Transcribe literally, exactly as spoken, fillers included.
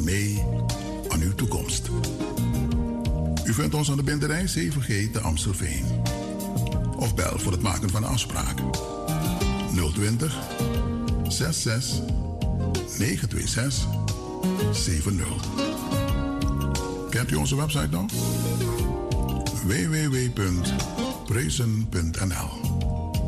mee aan uw toekomst. U vindt ons aan de Binderij zeven G te Amstelveen. Of bel voor het maken van een afspraak. nul twintig, zesenzestig, negenhonderdzesentwintig, zeventig. Kent u onze website nog? w w w punt prezen punt n l